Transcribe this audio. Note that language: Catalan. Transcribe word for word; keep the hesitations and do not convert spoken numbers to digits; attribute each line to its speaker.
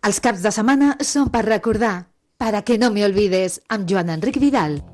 Speaker 1: Els caps de setmana són per recordar. Para que no me olvides, amb Joan Enric Vidal.